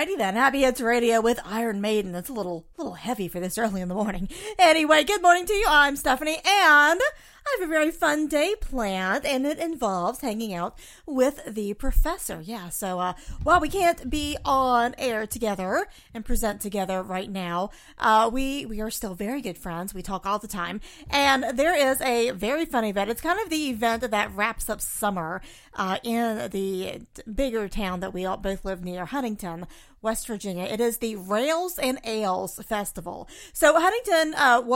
Alrighty then, Happy Hits Radio with Iron Maiden. That's a little heavy for this early in the morning. Anyway, good morning to you. I'm Stephanie, and I have a very fun day planned, and it involves hanging out with the professor. Yeah, so while we can't be on air together and present together right now, we are still very good friends. We talk all the time, and there is a very fun event. It's kind of the event that wraps up summer in the bigger town that we all both live near, Huntington, West Virginia. It is the Rails and Ales Festival. So Huntington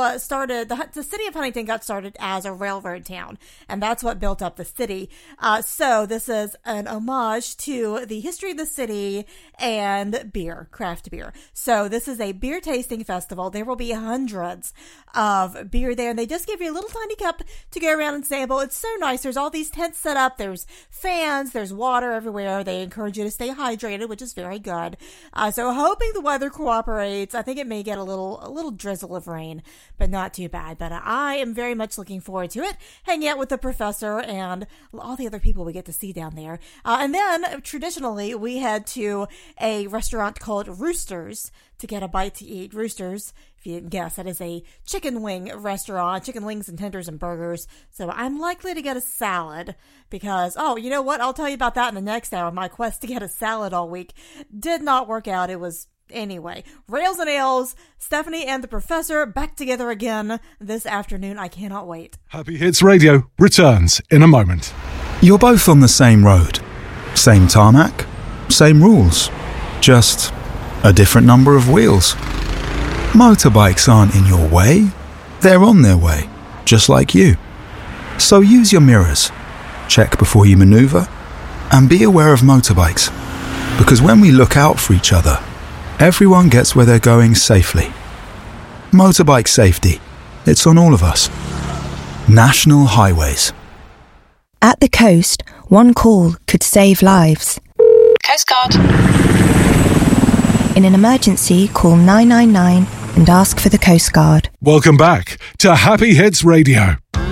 the city of Huntington got started as a railroad town, and that's what built up the city. So this is an homage to the history of the city and beer, craft beer. So this is a beer tasting festival. There will be hundreds of beer there, and they just give you a little tiny cup to go around and sample. It's so nice. There's all these tents set up. There's fans. There's water everywhere. They encourage you to stay hydrated, which is very good. So hoping the weather cooperates. I think it may get a little drizzle of rain, but not too bad. But I am very much looking forward to it, hanging out with the professor and all the other people we get to see down there. And then traditionally we head to a restaurant called Roosters to get a bite to eat. Roosters, if you didn't guess, that is a chicken wing restaurant, chicken wings and tenders and burgers. So I'm likely to get a salad because, you know what? I'll tell you about that in the next hour. My quest to get a salad all week did not work out. Anyway, Rails and Ales, Stephanie and the professor back together again this afternoon. I cannot wait. Happy Hits Radio returns in a moment. You're both on the same road, same tarmac, same rules, just a different number of wheels. Motorbikes aren't in your way, they're on their way, just like you. So use your mirrors, check before you maneuver, and be aware of motorbikes. Because when we look out for each other, everyone gets where they're going safely. Motorbike safety, it's on all of us. National Highways. At the coast, one call could save lives. Coast Guard. In an emergency, call 999 and ask for the Coast Guard. Welcome back to Happy Hits Radio.